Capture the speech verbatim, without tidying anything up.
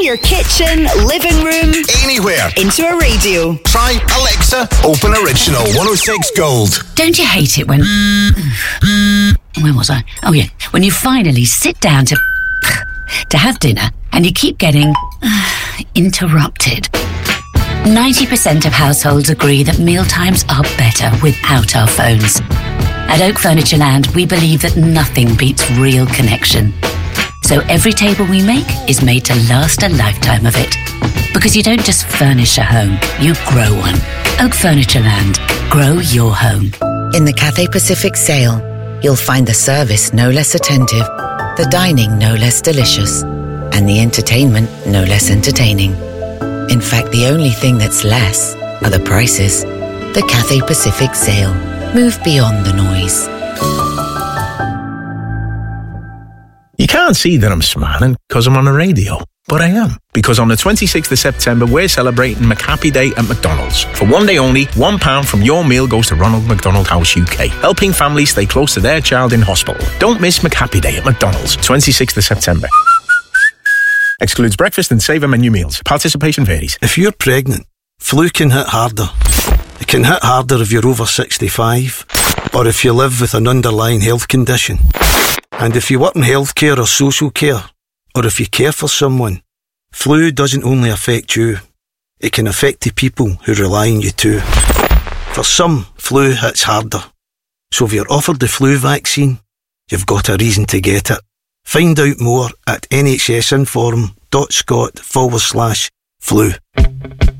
Turn your kitchen, living room, anywhere into a radio. Try Alexa Open Original one oh six Gold. Don't you hate it when... Where was I? Oh, yeah. When you finally sit down to... to have dinner and you keep getting... interrupted. ninety percent of households agree that mealtimes are better without our phones. At Oak Furniture Land, we believe that nothing beats real connection. So every table we make is made to last a lifetime of it. Because you don't just furnish a home, you grow one. Oak Furniture Land. Grow your home. In the Cathay Pacific sale, you'll find the service no less attentive, the dining no less delicious, and the entertainment no less entertaining. In fact, the only thing that's less are the prices. The Cathay Pacific sale. Move beyond the noise. You can't see that I'm smiling because I'm on a radio, but I am. Because on the twenty-sixth of September, we're celebrating McHappy Day at McDonald's. For one day only, one pound from your meal goes to Ronald McDonald House U K, helping families stay close to their child in hospital. Don't miss McHappy Day at McDonald's, twenty-sixth of September. Excludes breakfast and saver menu meals. Participation varies. If you're pregnant, flu can hit harder. It can hit harder if you're over sixty-five, or if you live with an underlying health condition. And if you work in healthcare or social care, or if you care for someone, flu doesn't only affect you, it can affect the people who rely on you too. For some, flu hits harder. So if you're offered the flu vaccine, you've got a reason to get it. Find out more at nhsinform.scot forward slash flu.